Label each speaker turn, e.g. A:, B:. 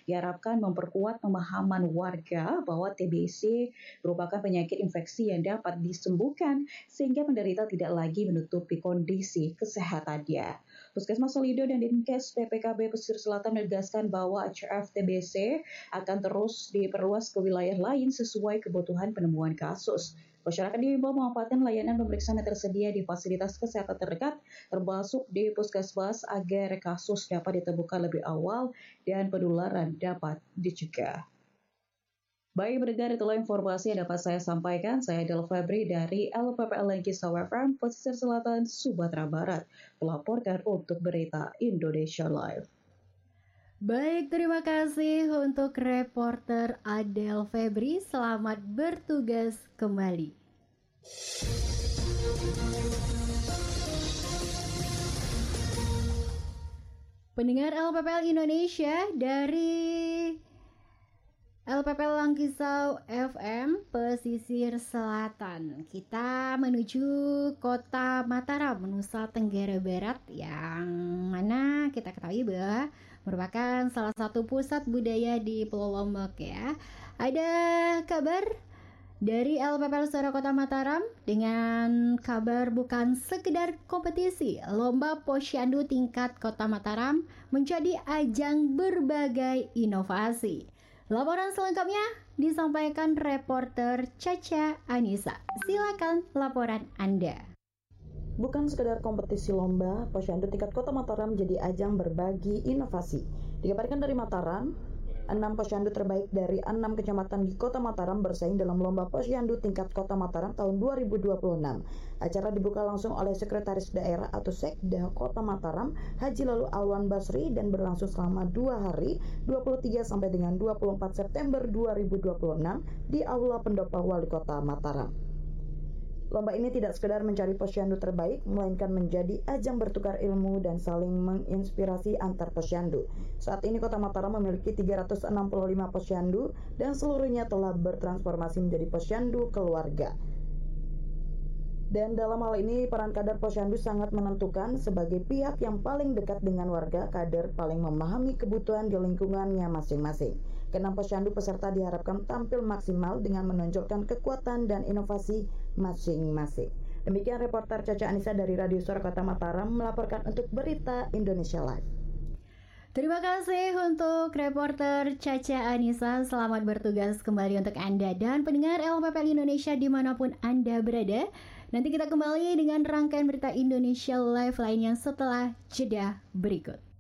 A: diharapkan memperkuat pemahaman warga bahwa TBC merupakan penyakit infeksi yang dapat disembuhkan sehingga penderita tidak lagi menutupi kondisi kesehatannya. Puskesmas Solido dan Dinkes PPKB Pesisir Selatan menegaskan bahwa HF TBC akan terus diperluas ke wilayah lain sesuai kebutuhan penemuan kasus. Masyarakat diimbau memanfaatkan layanan pemeriksaan yang tersedia di fasilitas kesehatan terdekat, termasuk di puskesmas, agar kasus dapat ditemukan lebih awal dan penularan dapat dicegah. Baik pendengar, itulah informasi yang dapat saya sampaikan. Saya Del Febri dari LPPL Kisau FM, Pesisir Selatan, Sumatera Barat, melaporkan untuk Berita Indonesia Live.
B: Baik, terima kasih untuk reporter Adel Febri. Selamat bertugas kembali. Pendengar LPPL Indonesia, dari LPPL Langkisau FM Pesisir Selatan, kita menuju kota Mataram, Nusa Tenggara Barat, yang mana kita ketahui bahwa merupakan salah satu pusat budaya di Pulau Lombok ya. Ada kabar dari LPPL Suara Kota Mataram dengan kabar bukan sekedar kompetisi, Lomba Posyandu tingkat Kota Mataram menjadi ajang berbagai inovasi. Laporan selengkapnya disampaikan reporter Caca Anissa. Silakan laporan Anda.
C: Bukan sekedar kompetisi lomba, Posyandu tingkat Kota Mataram jadi ajang berbagi inovasi. Dikabarkan dari Mataram, 6 posyandu terbaik dari 6 kecamatan di Kota Mataram bersaing dalam lomba posyandu tingkat Kota Mataram tahun 2026. Acara dibuka langsung oleh Sekretaris Daerah atau Sekda Kota Mataram, Haji Lalu Alwan Basri, dan berlangsung selama 2 hari, 23 sampai dengan 24 September 2026 di Aula Pendopo Wali Kota Mataram. Lomba ini tidak sekedar mencari posyandu terbaik, melainkan menjadi ajang bertukar ilmu dan saling menginspirasi antar posyandu. Saat ini Kota Mataram memiliki 365 posyandu dan seluruhnya telah bertransformasi menjadi posyandu keluarga. Dan dalam hal ini peran kader posyandu sangat menentukan. Sebagai pihak yang paling dekat dengan warga, kader paling memahami kebutuhan di lingkungannya masing-masing. Keenam posyandu peserta diharapkan tampil maksimal dengan menonjolkan kekuatan dan inovasi masing-masing. Demikian reporter Caca Anissa dari Radio Suara Kota Mataram melaporkan untuk Berita Indonesia Live.
B: Terima kasih untuk reporter Caca Anissa. Selamat bertugas kembali untuk Anda dan pendengar LPPL Indonesia dimanapun Anda berada. Nanti kita kembali dengan rangkaian Berita Indonesia Live lainnya setelah jeda berikut.